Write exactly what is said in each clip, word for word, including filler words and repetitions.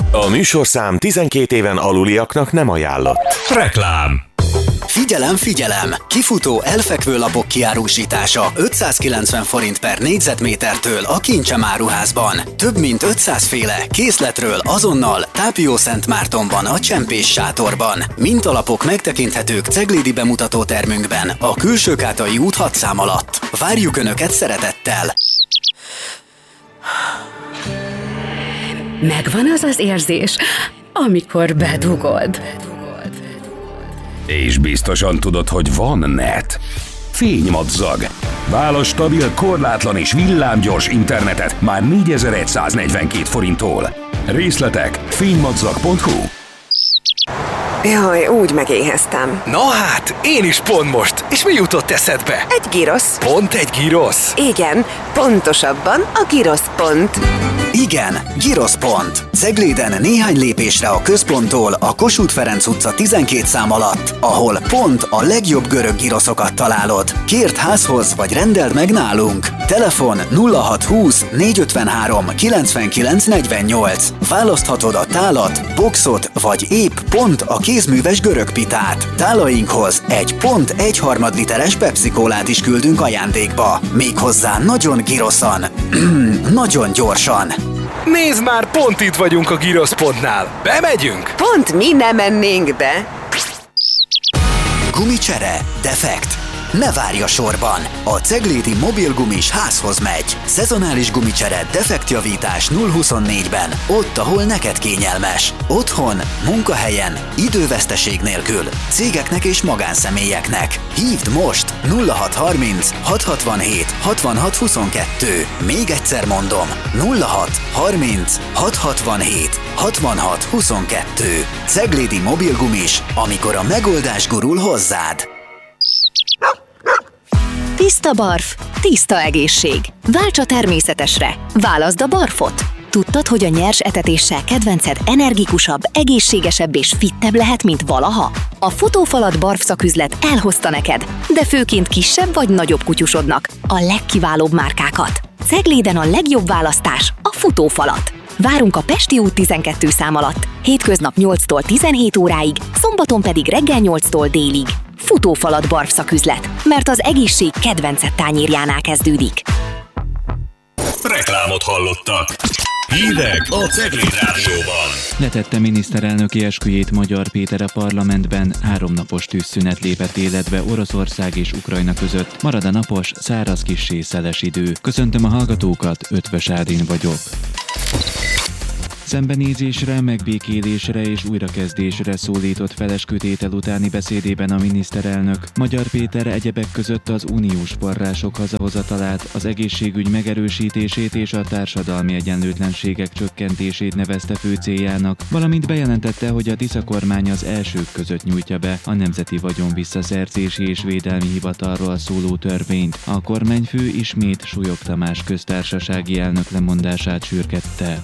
A műsorszám tizenkét éven aluliaknak nem ajánlott. Reklám. Figyelem, figyelem! Kifutó elfekvő lapok kiárusítása ötszázkilencven forint per négyzetmétertől a Kincsem áruházban. Több mint ötszáz féle készletről azonnal Tápió-Szentmártonban a Csempés sátorban. Mintalapok megtekinthetők ceglédi bemutató termünkben a Külsőkátai út hat szám alatt. Várjuk Önöket szeretettel! Megvan az az érzés, amikor bedugod. És biztosan tudod, hogy van net. Fénymadzag. Válasz stabil, korlátlan és villámgyors internetet már négyezer-száznegyvenkét forinttól. Részletek fénymadzag pont hu. Jaj, úgy megéheztem. Na hát, én is pont most. És mi jutott eszedbe? Egy girosz. Pont egy girosz? Igen, pontosabban a girosz pont. Igen, Girosz pont. Cegléden néhány lépésre a központtól a Kossuth Ferenc utca tizenkét szám alatt, ahol pont a legjobb görög giroszokat találod. Kérd házhoz, vagy rendeld meg nálunk. Telefon nulla hat húsz négyszázötvenhárom kilencvenkilenc negyvennyolc. Választhatod a tálat, boxot, vagy épp pont a kézműves görög pitát. Tálainkhoz egy pont egy harmad literes Pepsi-kólát is küldünk ajándékba. Méghozzá nagyon giroszan. Nagyon gyorsan. Nézd már, pont itt vagyunk a Girosz.nál. Bemegyünk? Pont mi nem mennénk be. Gumicsere, defekt. Ne várj a sorban! A Ceglédi mobilgumis házhoz megy. Szezonális gumicsere, defektjavítás nulla huszonnégyben, ott, ahol neked kényelmes. Otthon, munkahelyen, időveszteség nélkül, cégeknek és magánszemélyeknek. Hívd most nulla hat harminc hat hatvanhét hatvanhat huszonkettő. Még egyszer mondom, nulla hat harminc hat hatvanhét hatvanhat huszonkettő. Ceglédi mobilgumis, amikor a megoldás gurul hozzád. Tiszta barf, tiszta egészség. Válts a természetesre. Válaszd a barfot. Tudtad, hogy a nyers etetéssel kedvenced energikusabb, egészségesebb és fittebb lehet, mint valaha? A Futófalat barfszaküzlet elhozta neked, de főként kisebb vagy nagyobb kutyusodnak a legkiválóbb márkákat. Cegléden a legjobb választás a Futófalat. Várunk a Pesti út tizenkettő szám alatt, hétköznap nyolctól tizenhét óráig, szombaton pedig reggel nyolctól délig. Futófalat barfszaküzlet, mert az egészség kedvenced tányérjánál kezdődik. Reklámot hallottak. Hírek a Cegléd Rádióban. Letette miniszterelnöki esküjét Magyar Péter a parlamentben, háromnapos tűzszünet lépett életbe Oroszország és Ukrajna között. Marad a napos, száraz kissé szeles idő. Köszöntöm a hallgatókat, Ötvös Ádin vagyok. Szembenézésre, megbékélésre és újrakezdésre szólított feleskütétel utáni beszédében a miniszterelnök. Magyar Péter egyebek között az uniós források hazahozatalát, az egészségügy megerősítését és a társadalmi egyenlőtlenségek csökkentését nevezte fő céljának, valamint bejelentette, hogy a Tisza kormány az elsők között nyújtja be a Nemzeti Vagyon Visszaszerzési és Védelmi Hivatalról szóló törvényt. A kormányfő ismét Súlyog Tamás köztársasági elnök lemondását sürgette.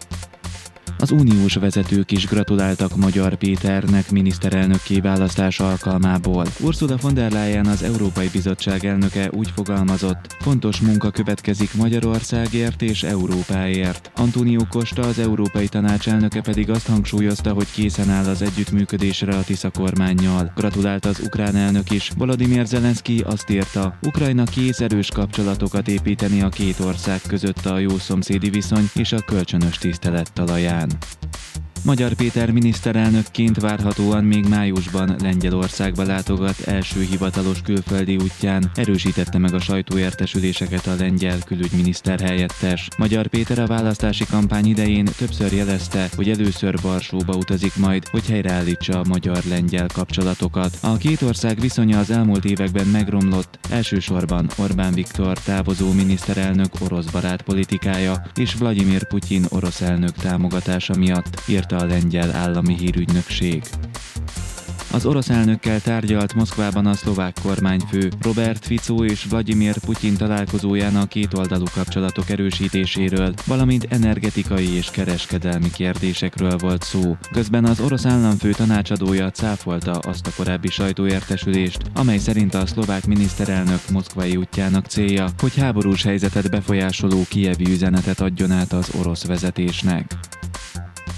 Az uniós vezetők is gratuláltak Magyar Péternek miniszterelnökké választása alkalmából. Ursula von der Leyen, az Európai Bizottság elnöke úgy fogalmazott, fontos munka következik Magyarországért és Európáért. Antonio Costa, az Európai Tanács elnöke pedig azt hangsúlyozta, hogy készen áll az együttműködésre a Tisza kormánnyal. Gratulált az ukrán elnök is. Volodymyr Zelenszky azt írta, Ukrajna kész erős kapcsolatokat építeni a két ország között a jó szomszédi viszony és a kölcsönös tisztelet talaján. Magyar Péter miniszterelnökként várhatóan még májusban Lengyelországba látogat első hivatalos külföldi útján, erősítette meg a sajtóértesüléseket a lengyel külügyminiszter helyettes. Magyar Péter a választási kampány idején többször jelezte, hogy először Varsóba utazik majd, hogy helyreállítsa a magyar-lengyel kapcsolatokat. A két ország viszonya az elmúlt években megromlott, elsősorban Orbán Viktor távozó miniszterelnök orosz barát politikája és Vladimir Putyin orosz elnök támogatása miatt, írt a lengyel állami hírügynökség. Az orosz elnökkel tárgyalt Moszkvában a szlovák kormányfő. Robert Fico és Vladimir Putyin találkozóján a kétoldalú kapcsolatok erősítéséről, valamint energetikai és kereskedelmi kérdésekről volt szó. Közben az orosz államfő tanácsadója cáfolta azt a korábbi sajtóértesülést, amely szerint a szlovák miniszterelnök moszkvai útjának célja, hogy háborús helyzetet befolyásoló kijevi üzenetet adjon át az orosz vezetésnek.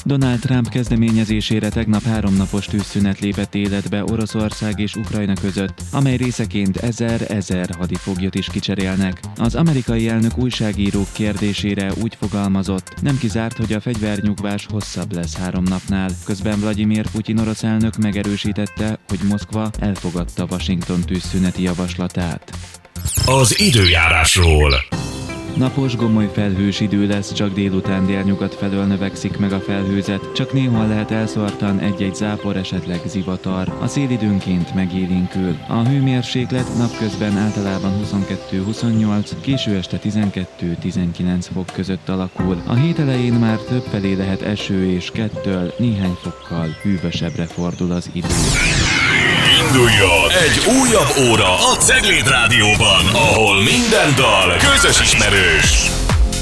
Donald Trump kezdeményezésére tegnap háromnapos tűzszünet lépett életbe Oroszország és Ukrajna között, amely részeként ezer-ezer hadifoglyot is kicserélnek. Az amerikai elnök újságírók kérdésére úgy fogalmazott, nem kizárt, hogy a fegyvernyugvás hosszabb lesz három napnál. Közben Vladimir Putyin orosz elnök megerősítette, hogy Moszkva elfogadta Washington tűzszüneti javaslatát. Az időjárásról. Napos, gomoly felhős idő lesz, csak délután délnyugat felől növekszik meg a felhőzet, csak néhol lehet elszórtan egy-egy zápor, esetleg zivatar. A szél időnként megélénkül. A hőmérséklet napközben általában huszonkettő-huszonnyolc, késő este tizenkettő-tizenkilenc fok között alakul. A hét elején már többfelé lehet eső és kettől néhány fokkal hűvösebbre fordul az idő. Induljon egy újabb óra a Cegléd Rádióban, ahol minden dal közös ismerős.